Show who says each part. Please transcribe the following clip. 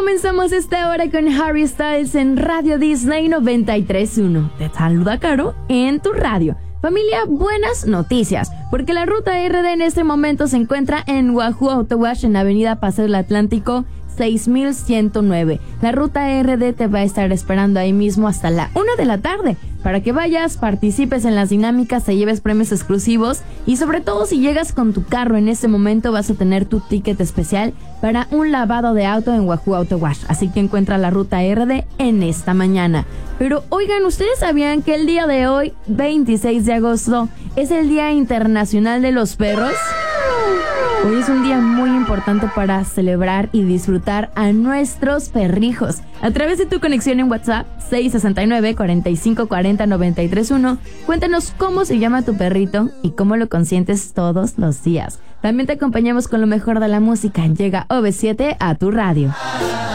Speaker 1: Comenzamos esta hora con Harry Styles en Radio Disney 93.1. Te saluda Caro en tu radio. Familia, buenas noticias, porque la ruta RD en este momento se encuentra en Wahoo Auto Wash en Avenida Paseo del Atlántico 6109. La ruta RD te va a estar esperando ahí mismo hasta la 1 de la tarde para que vayas, participes en las dinámicas, te lleves premios exclusivos y sobre todo si llegas con tu carro en este momento vas a tener tu ticket especial para un lavado de auto en Wahoo Auto Wash. Así que encuentra la ruta RD en esta mañana. Pero oigan, ¿ustedes sabían que el día de hoy, 26 de agosto, es el Día Internacional de los Perros? Hoy es un día muy importante para celebrar y disfrutar a nuestros perrijos. A través de tu conexión en WhatsApp 669-4540-931, cuéntanos cómo se llama tu perrito y cómo lo consientes todos los días. También te acompañamos con lo mejor de la música. Llega OV7 a tu radio.